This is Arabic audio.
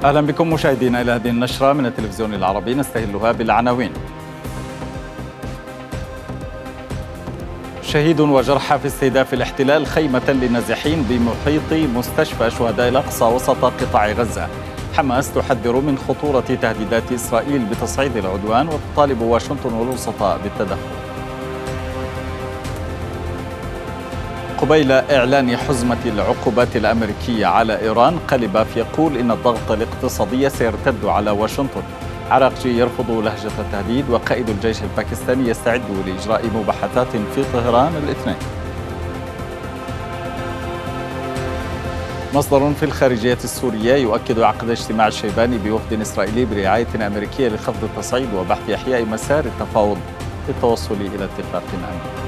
أهلا بكم مشاهدينا إلى هذه النشرة من التلفزيون العربي، نستهلها بالعناوين. شهيد وجرحى في استهداف الاحتلال خيمة للنازحين بمحيط مستشفى شهداء الأقصى وسط قطاع غزة. حماس تحذر من خطورة تهديدات إسرائيل بتصعيد العدوان وتطالب واشنطن والوسطاء بالتدخل. قبيل إعلان حزمة العقوبات الأمريكية على إيران، قلباف يقول إن الضغط الاقتصادي سيرتد على واشنطن. عراقجي يرفض لهجة التهديد، وقائد الجيش الباكستاني يستعد لإجراء مباحثات في طهران الاثنين. مصدر في الخارجية السورية يؤكد عقد اجتماع الشيباني بوفد إسرائيلي برعاية أمريكية لخفض التصعيد وبحث إحياء مسار التفاوض للتوصل إلى اتفاق أمني.